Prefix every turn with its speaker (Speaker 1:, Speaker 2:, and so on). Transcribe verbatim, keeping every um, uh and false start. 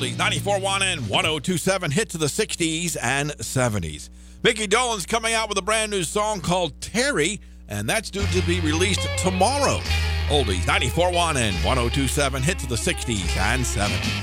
Speaker 1: Oldies, ninety-four point one and one oh two point seven, hits of the sixties and seventies. Mickey Dolenz coming out with a brand new song called Terry, and that's due to be released tomorrow. Oldies, ninety-four point one and one oh two point seven, hits of the sixties and seventies.